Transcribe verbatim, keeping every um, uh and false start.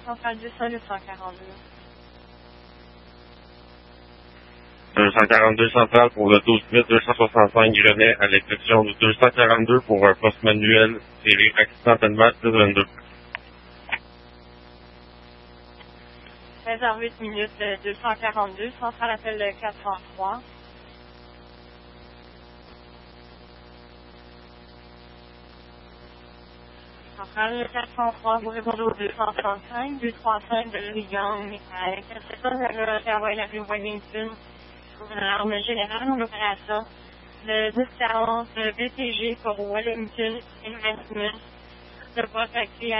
centrale deux cents deux cent quarante-deux. deux cent quarante-deux centrale pour le douze huit deux cent soixante-cinq Grenet à l'exception du deux cent quarante-deux pour un poste manuel série accident Denmark six vingt-deux. seize heures huit minutes, deux cent quarante-deux, centrale appel quatre cent trois. Centrale quatre cent trois, vous répondez au deux cent trente-cinq, deux cent trente-cinq de Rigang à l'intersection de la Hawaii, la rue Wellington, pour une alarme générale en opération. Le dix quarante B T G pour Wellington Investment, de poste actif